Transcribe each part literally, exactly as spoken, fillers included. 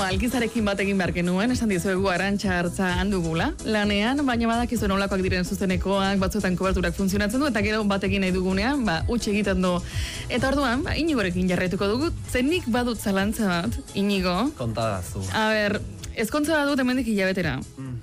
Alkizarekin bat egin behar genuen, esan dizuegu Arantxa Artza handugula. Lanean, baina badakizu nolakoak diren zuzenekoak, batzuetan koberturak funtzionatzen du, eta gero batekin nahi dugunean, ba, utxe egiten du. Eta orduan, ba, Inigorekin jarraituko dugu, zenik badut zalantza bat, Inigo. Kontadazu. A ber, ezkontza badut hemendik hilabetera. Mm.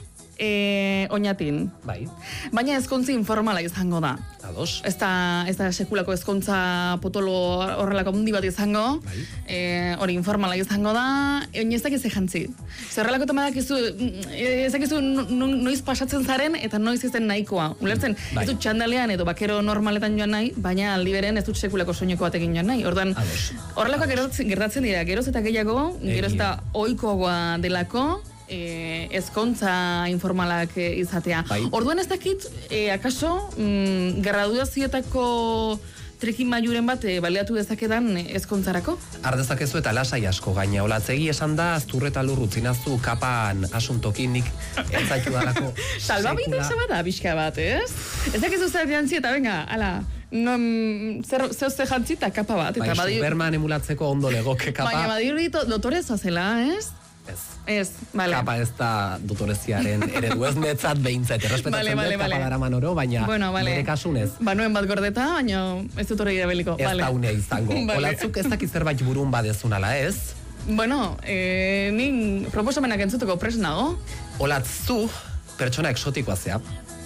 E, oinatin. Bai. Baina ezkontzi informala izango da. Ados. Ez da, ez da sekulako ezkontza potolo horrelako mundi bat izango. Bai. E, hori informala izango da. Oin ez dakiz jantzi. Zerrelako tamadak izu, ez dakizu noiz pasatzen zaren eta noiz izen nahikoa. Ulertzen, bai. Ez dut txandalean edo bakero normaletan joan nahi, baina aldi beren ez dut sekulako soineko batekin joan nahi. Ordan, horrelakoak gertatzen dira, geroz eta gehiago, geroz eta ohikoagoa delako, E, ezkontza informalak e, izatea. Bai. Orduan ez dakit, e, akaso, mm, graduazioetako trikimailuren bat e, baliatu dezakedan ezkontzarako? Ardezakezu eta lasai asko gaina. Olatzegi esan da, aztur eta lur utzinazu kapan asuntokin nik entzaitu dalako. Salbabide bat da, pixka bat, ez? Ez dakizu zer jantzi eta venga, ala, no, zer zehozte jantzi eta kapa bat. Bai, badi... Superman emulatzeko ondo legoke kapa. Baina badirudi dotoreza zela, ez? Ez. Ez, bale. Kapa ez da dotoreziaren eredu ez netzat behintzat, errespetatzen vale, dut vale, kapa daraman oro, baina bueno, vale. nire kasunez. Ba, nuen bat gordeta, baina ez dut hori beliko. Ez vale. da unea izango. Vale. Olatzuk ez dakiz zerbait burun badezun ala ez? Bueno, eh, nik proposamenak entzuteko pres nago. Olatzu pertsona eksotikoa zea,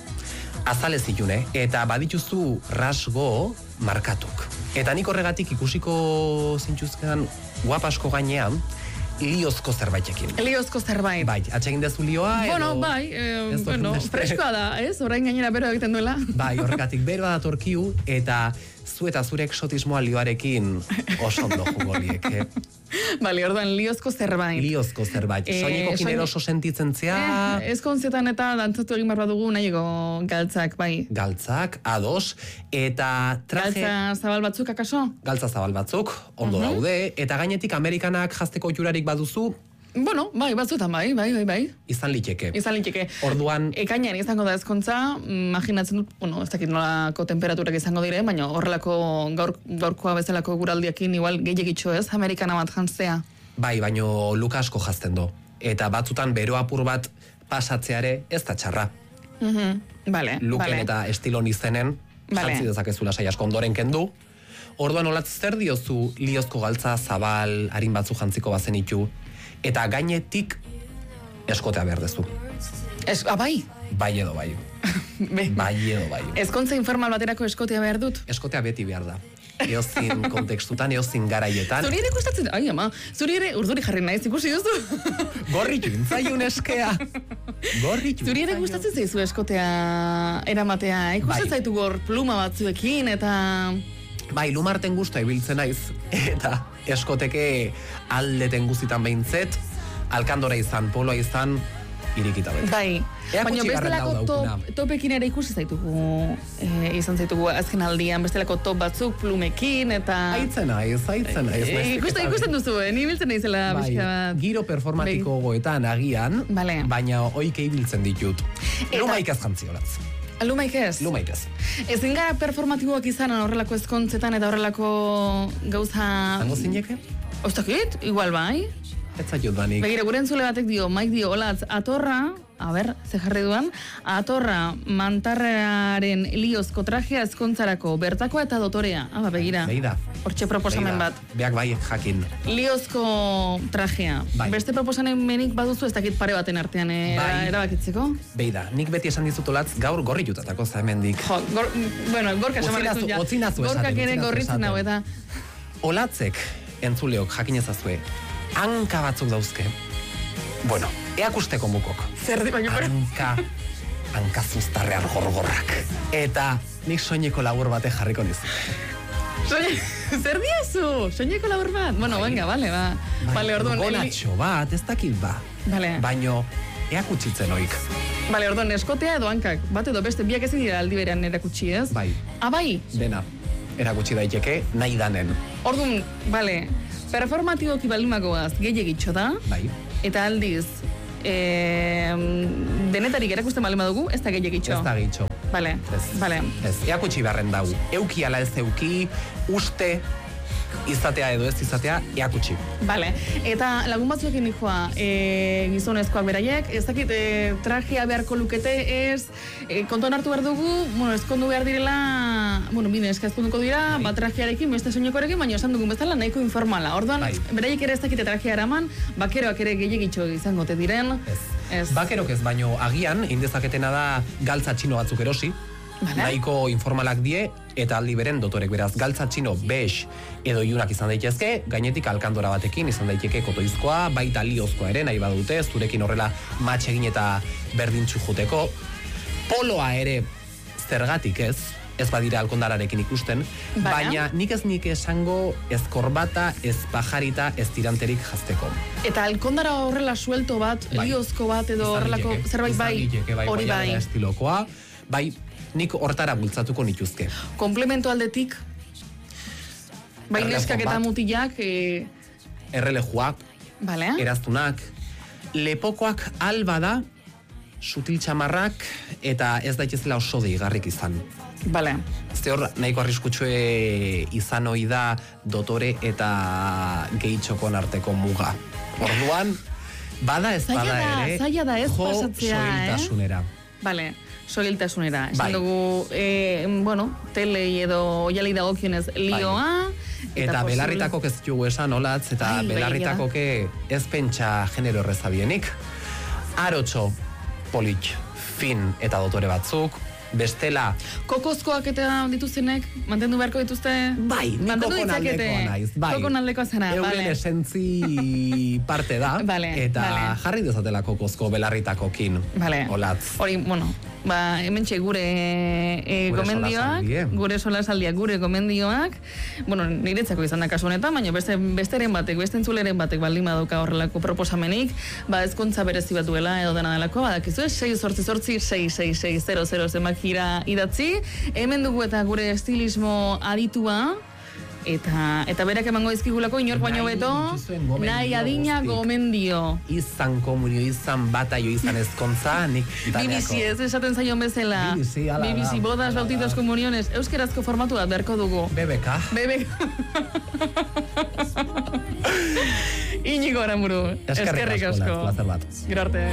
azalez ilune, eta badituzu rasgo markatuk. Eta nik horregatik ikusiko zintxuzkean guapasko gainean, liozko zerbaitekin. Liozko zerbait. Bai, atsegin dezu lioa, bueno, edo... bai, eh, bueno, freskoa da, ez? Orain gainera bero egiten duela. Bai, horregatik beroa datorkiu, eta zu eta zure exotismoa lioarekin oso ondo jugo lieke. Bale, orduan, liozko zerbait. Liozko zerbait. Eh, Soinekokin soin- eroso sentitzen zea... Eh, ez konzietan eta dantzatu egin behar dugu nahiego galtzak, bai. Galtzak, ados, eta traje... Galtza zabal batzuk, akaso? Galtza zabal batzuk, ondo Mhm. daude, eta gainetik Amerikanak jazteko jurarik baduzu, Bueno, bai, batzuetan bai, bai, bai, bai. izan liteke. Izan liteke. Orduan, Ekainean izango da ezkontza, imaginatzen dut, bueno, ez dakit nolako temperaturak izango diren, baina horrelako gaur, gaurkoa bezalako guraldiekin igual gehiagitxo ez, Amerikana bat jantzea. bai, baino luka asko jazten do. Eta batzutan bero apur bat pasatzeare ez da txarra. Mhm, Bale, Luken bale. eta estilon izenen, Vale. jantzi dezakezula sai asko ondoren kendu. Orduan olatz zer diozu liozko galtza zabal harin batzu jantziko bazenitu, eta gainetik eskotea behar dezu. Ez, ah, bai. Bai edo bai. Be. Bai edo bai. Ezkontza informal baterako eskotea behar dut. Eskotea beti behar da. Eozin kontekstutan, eozin garaietan. Zuri ere gustatzen, ai ama, zuri ere urduri jarri naiz, ikusi duzu? Gorritu intzaiun eskea. Gorritu Zuri ere intzaiun. gustatzen zaizu eskotea eramatea, ikusten Bai. zaitu gor pluma batzuekin, eta... Bai, lumarten guztua ibiltzen naiz, eta eskoteke aldeten guztitan behintzet, alkandora izan, poloa izan, irikita bete. Bai, Ea baina kutxigarren bestelako dau top, daukuna. topekin ere ikusi zaitugu, e, izan zaitugu azken aldian, bestelako top batzuk plumekin, eta... Aitzen naiz, aitzen naiz. E, baizik ikusten, eta- ikusten duzu, eh? Ni biltzen naizela Bai, pixka bat. giro performatiko goetan agian, Vale. baina oike ibiltzen ditut. Eta- Lumaik ez jantziolatz. Lumaik ez? Lumaik ez. Ezin gara performatiboak izan horrelako ezkontzetan eta horrelako gauza... Zango zineke? Ostakit, igual bai. Ez zaiot banik. Begira, gure entzule batek dio, maik dio, olatz, atorra, a ber, ze jarri duan, atorra mantarraren liozko trajea ezkontzarako, bertakoa eta dotorea. Ah, ba, begira. Beida. Hortxe proposamen Beida. bat. Beak bai jakin. Liozko trajea. Bai. Beste proposamen menik baduzu ez dakit pare baten artean eh, Bai. erabakitzeko? Beida, nik beti esan dizut olatz gaur gorritutatako za hemendik. Jo, gor, bueno, gorka Utzinazu- samarrezu ja. utzinazu esaten, Gorkak ere utzinazu gorritzen esaten. hau eta... Olatzek entzuleok jakin ezazue, hanka batzuk dauzke. Bueno, eakusteko mukok. Zer di baino, Hanka, hanka zuztarrean gorgorrak. Eta nik soineko labur bate jarriko nizu. Soine, zer diazu? Soineko labur bat? Bueno, Bai. venga, vale, ba. Vale, orduan... Gonatxo bat, ez dakit ba. Vale. Baino, eakutsitzen oik. Vale, orduan, eskotea edo hankak. Bat edo beste, biak ezin dira aldi berean erakutsi, ez? Bai, Ah, bai? dena. Erakutsi daiteke, nahi danen. Orduan, vale, performatiboki balimagoaz gehiagitxo da, Bai. eta aldiz, e, denetarik erakusten balima dugu, ez da gehiagitxo. Ez da gitxo. Vale, Ez. vale. Ez, eakutsi beharren dau. Euki ala ez euki, uste, izatea edo ez izatea eakutsi. Vale, eta lagun batzuekin nikoa e, gizonezkoak beraiek, ez dakit e, trajea beharko lukete ez, e, kontuan hartu behar dugu, bueno, ezkondu behar direla, bueno, bine, eska ezkonduko dira, bai. Bat trajearekin, beste soinekoarekin, baina esan dugun bezala nahiko informala. Orduan, bai. Beraiek ere ez dakite trajea eraman, bakeroak ere gehiagitxo izango te diren. Ez. ez. Bakerok ez, baino agian, indezaketena da galtza txino batzuk erosi, Vale. Nahiko informalak die, eta aldi beren dotorek beraz galtza txino bex edo iunak izan daitezke, gainetik alkandora batekin izan daiteke kotoizkoa, baita liozkoa ere, nahi badute, zurekin horrela matxegin eta berdintxu joteko. Poloa ere zergatik ez, ez badira alkondararekin ikusten, Baina? baina nik ez nik esango ez korbata, ez pajarita, ez tiranterik jazteko. Eta alkondara horrela suelto bat, bai. Liozko bat edo horrelako zerbait bai, hori bai. bai. Estilokoa, bai, nik hortara bultzatuko nituzke. Komplemento aldetik, bai neskak eta mutilak... E... Errelejuak, vale. Eraztunak, lepokoak alba da, sutil txamarrak, eta ez daitezela oso deigarrik izan. Vale. Ze hor, nahiko arriskutsue izan ohi da dotore eta gehitxokon arteko muga. Orduan, bada ez bada ere, zaila da ez pasatzea, jo soiltasunera. Eh? Vale. Soiltasunera. Esan bai. dugu, e, bueno, telei edo oialei dagokionez lioa. Bai. Eta, eta belarritakok ez jugu esan, olatz, eta bai, belarritakoke ez pentsa genero errezabienik. Arotxo, polit, fin eta dotore batzuk, bestela... Kokozkoak eta dituztenek, mantendu beharko dituzte? Bai, ni kokon aldekoa naiz. Bai. Kokon aldekoa zara, Euren vale. esentzi parte da, vale, eta vale. jarri dezatela kokozko belarritakokin, vale. Olatz. Hori, bueno, ba, hemen txe gure, e, gure gomendioak, gure solasaldiak, gure gomendioak, bueno, niretzako izan da kasu honetan, baina beste, besteren batek, beste entzuleren batek baldin baduka horrelako proposamenik, ba, ezkontza berezi bat duela edo dena delako, badakizu, sei zortzi zortzi, sei sei sei zero zero zemakira idatzi, hemen dugu eta gure estilismo aditua, Eta, eta berak emango izkigulako inork baino beto, nahi adina gomendio. Izan komunio, izan bataio, izan ezkontza, nik B B C ez esaten zaion bezala. B B C, ala, B B C, bodas, bautitos, komuniones, euskerazko formatu bat beharko dugu. B B K. B B K. Iñigo Aramuru, eskerrik asko. Plazer bat. Gero arte.